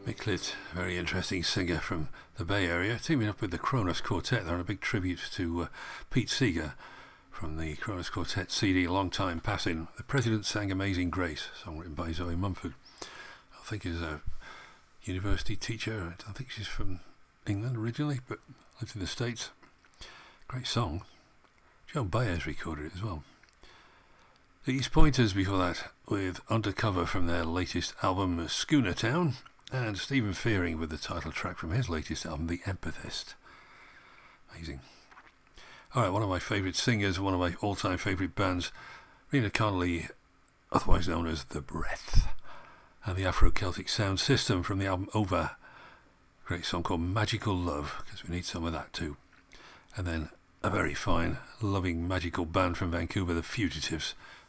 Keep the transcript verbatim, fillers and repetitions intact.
Mick Clitt, very interesting singer from the Bay Area, teaming up with the Kronos Quartet. They're on a big tribute to uh, Pete Seeger from the Kronos Quartet C D, A Long Time Passing. The President Sang Amazing Grace, song written by Zoe Mumford. I think is a university teacher. I don't think she's from England originally, but lived in the States. Great song. Joan Baez recorded it as well. The East Pointers before that with Undercover from their latest album Schooner Town, and Stephen Fearing with the title track from his latest album The Empathist. Amazing. Alright, one of my favourite singers, one of my all-time favourite bands, Rena Connolly, otherwise known as The Breath, and the Afro-Celtic sound system from the album Over. Great song called Magical Love, because we need some of that too. And then a very fine, loving, magical band from Vancouver, The Fugitives,